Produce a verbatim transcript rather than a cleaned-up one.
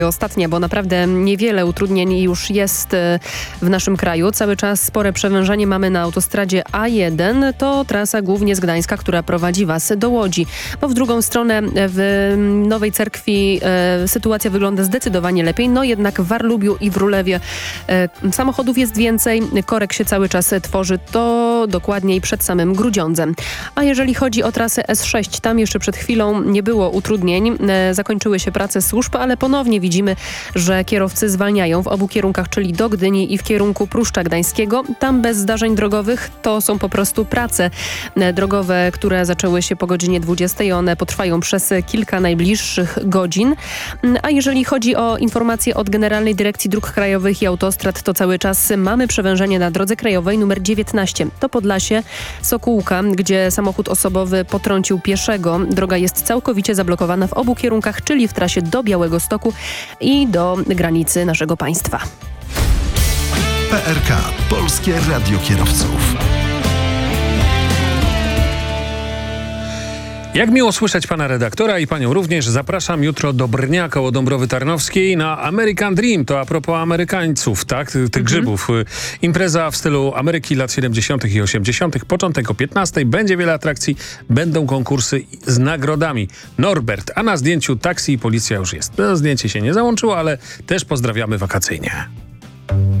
Ostatnia, bo naprawdę niewiele utrudnień już jest w naszym kraju. Cały czas spore przewężenie mamy na autostradzie A jeden. To trasa głównie z Gdańska, która prowadzi Was do Łodzi. Bo w drugą stronę w Nowej Cerkwi e, sytuacja wygląda zdecydowanie lepiej. No jednak w Warlubiu i w Rulewie e, samochodów jest więcej. Korek się cały czas tworzy. To dokładniej przed samym Grudziądzem. A jeżeli chodzi o trasę S sześć, tam jeszcze przed chwilą nie było utrudnień. E, zakończyły się prace służb, ale ponownie widzimy Widzimy, że kierowcy zwalniają w obu kierunkach, czyli do Gdyni i w kierunku Pruszcza Gdańskiego. Tam bez zdarzeń drogowych to są po prostu prace drogowe, które zaczęły się po godzinie dwudziestej. One potrwają przez kilka najbliższych godzin. A jeżeli chodzi o informacje od Generalnej Dyrekcji Dróg Krajowych i Autostrad, to cały czas mamy przewężenie na drodze krajowej numer dziewiętnaście. To Podlasie, Sokółka, gdzie samochód osobowy potrącił pieszego. Droga jest całkowicie zablokowana w obu kierunkach, czyli w trasie do Białegostoku i do granicy naszego państwa. P R K. Polskie Radio Kierowców. Jak miło słyszeć pana redaktora i panią również. Zapraszam jutro do Brnia koło Dąbrowy Tarnowskiej na American Dream. To a propos Amerykańców, tak? Tych mhm. grzybów. Impreza w stylu Ameryki lat siedemdziesiątych i osiemdziesiątych. Początek o piętnastej. Będzie wiele atrakcji. Będą konkursy z nagrodami. Norbert, a na zdjęciu taksi i policja już jest. No, zdjęcie się nie załączyło, ale też pozdrawiamy wakacyjnie.